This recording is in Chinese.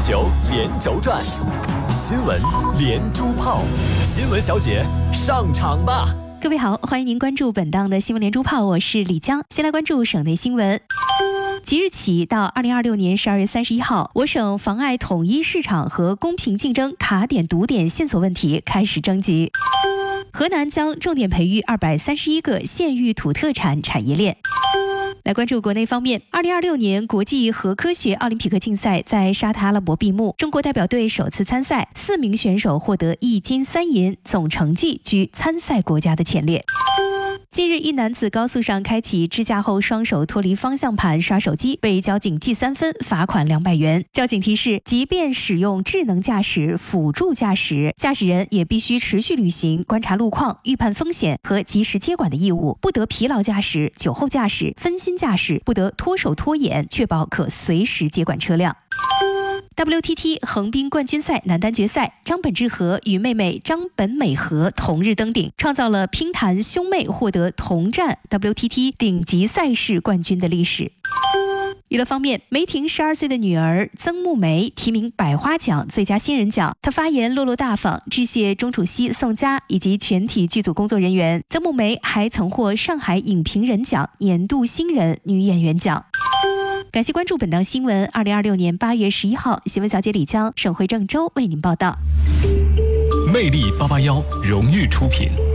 球连轴转，新闻连珠炮，新闻小姐上场吧！ 各位好，欢迎您关注本档的新闻连珠炮，我是李江。先来关注省内新闻。即日起到2026年12月31号，我省妨碍统一市场和公平竞争卡点堵点线索问题开始征集。河南将重点培育231个县域土特产产业链。来关注国内方面，2026年国际核科学奥林匹克竞赛在沙特阿拉伯闭幕，中国代表队首次参赛，4名选手获得1金3银，总成绩居参赛国家的前列。近日，一男子高速上开启支架后，双手脱离方向盘刷手机，被交警记3分，罚款200元。交警提示，即便使用智能驾驶辅助驾驶，驾驶人也必须持续履行观察路况、预判风险和及时接管的义务，不得疲劳驾驶、酒后驾驶、分心驾驶，不得脱手脱眼，确保可随时接管车辆。WTT 横滨冠军赛男单决赛，张本智和与妹妹张本美和同日登顶，创造了乒坛兄妹获得同战 WTT 顶级赛事冠军的历史。娱乐方面，梅婷12岁的女儿曾木梅提名百花奖最佳新人奖，她发言落落大方，致谢钟楚曦、宋佳以及全体剧组工作人员。曾木梅还曾获上海影评人奖年度新人女演员奖。感谢关注本档新闻。2026年8月11号，新闻小姐李江，省会郑州为您报道。 魅力881荣誉出品。